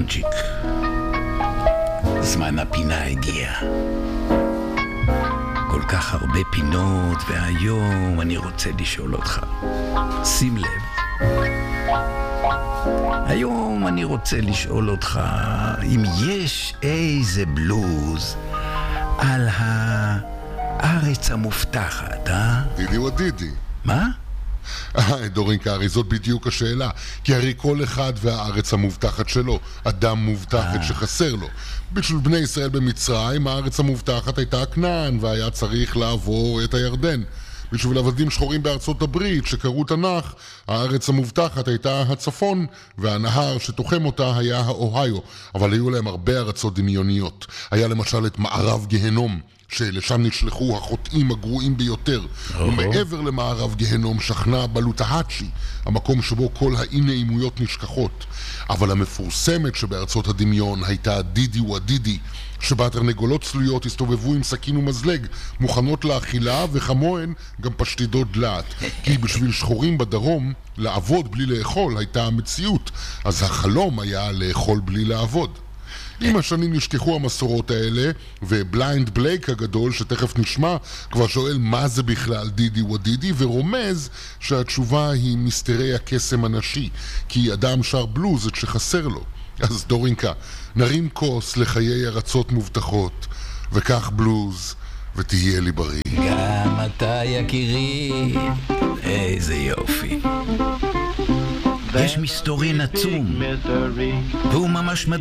קטנצ'יק, זמן הפינה הגיע. כל כך הרבה פינות, והיום אני רוצה לשאול אותך. שים לב. היום אני רוצה לשאול אותך אם יש איזה בלוז על הארץ המובטחת, אה? דידי ודידי. מה? דורינקה, הרי זאת בדיוק השאלה. כי הרי כל אחד והארץ המובטחת שלו, אדם מובטחת שחסר לו. בשביל בני ישראל במצרים, הארץ המובטחת הייתה כנען, והיה צריך לעבור את הירדן. בשביל עבדים שחורים בארצות הברית שקראו תנ"ך, הארץ המובטחת הייתה הצפון, והנהר שתוחם אותה היה האוהיו. אבל היו להם הרבה ארצות דמיוניות. היה למשל את מערב גהנום, שלשם נשלחו החוטאים הגרועים ביותר. ומעבר למערב גהנום שכנה בלוטהאצ'י, המקום שבו כל האי נעימויות נשכחות. אבל המפורסמת שבארצות הדמיון הייתה דידי ודידי, שבה תרנגולות צלויות הסתובבו עם סכין ומזלג, מוכנות לאכילה, וכמוהן גם פשטידות דלעת. כי בשביל שחורים בדרום, לעבוד בלי לאכול הייתה המציאות, אז החלום היה לאכול בלי לעבוד. עם השנים נשכחו המסורות האלה, ובליינד בלייק הגדול, שתכף נשמע, כבר שואל מה זה בכלל דידי ודידי, ורומז שהתשובה היא מיסטרי הקסם הנשי, כי אדם שר בלוז את שחסר לו. אז דורינקה, נרים כוס לחיי ארצות מובטחות, וכך בלוז, ותהיה לי בריא. גם אתה יקירי, איזה יופי. יש מסתורין עצום, והוא ממש